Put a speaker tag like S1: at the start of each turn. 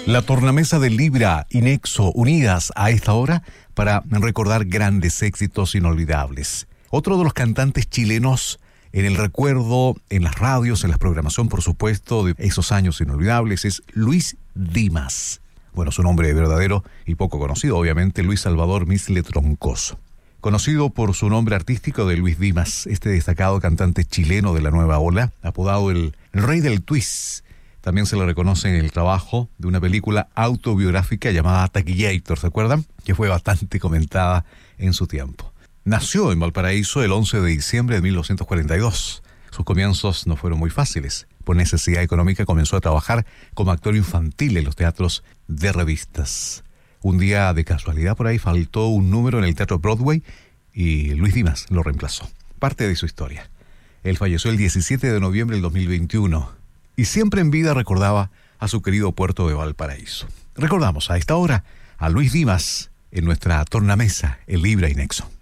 S1: La tornamesa de Libra y Nexo unidas a esta hora para recordar grandes éxitos inolvidables. Otro de los cantantes chilenos en el recuerdo, en las radios, en la programación, por supuesto, de esos años inolvidables es Luis Dimas. Bueno, su nombre verdadero y poco conocido, obviamente, Luis Salvador Misle Troncoso. Conocido por su nombre artístico de Luis Dimas, este destacado cantante chileno de la nueva ola, apodado el Rey del Twist. También se le reconoce en el trabajo de una película autobiográfica llamada Taquillator, ¿se acuerdan? Que fue bastante comentada en su tiempo. Nació en Valparaíso el 11 de diciembre de 1942. Sus comienzos no fueron muy fáciles. Por necesidad económica comenzó a trabajar como actor infantil en los teatros de revistas. Un día de casualidad por ahí faltó un número en el Teatro Broadway y Luis Dimas lo reemplazó. Parte de su historia. Él falleció el 17 de noviembre del 2021. Y siempre en vida recordaba a su querido puerto de Valparaíso. Recordamos a esta hora a Luis Dimas en nuestra tornamesa, el Libra y Nexo.